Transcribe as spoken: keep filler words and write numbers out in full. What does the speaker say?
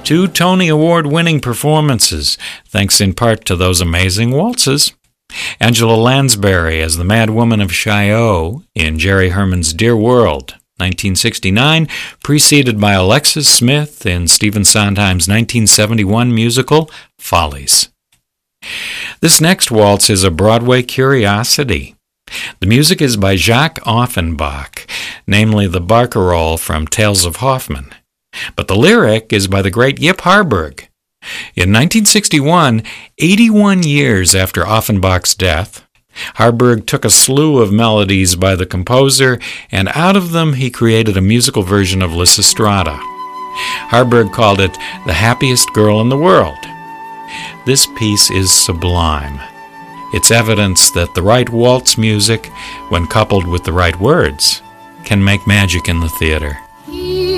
Two Tony Award-winning performances, thanks in part to those amazing waltzes. Angela Lansbury as the Mad Woman of Chaillot in Jerry Herman's Dear World, nineteen sixty-nine, preceded by Alexis Smith in Stephen Sondheim's nineteen seventy-one musical, Follies. This next waltz is a Broadway curiosity. The music is by Jacques Offenbach, namely the barcarolle from Tales of Hoffmann. But the lyric is by the great Yip Harburg. In nineteen sixty-one, eighty-one years after Offenbach's death, Harburg took a slew of melodies by the composer, and out of them he created a musical version of Lysistrata. Harburg called it the happiest girl in the world. This piece is sublime. It's evidence that the right waltz music, when coupled with the right words, can make magic in the theater.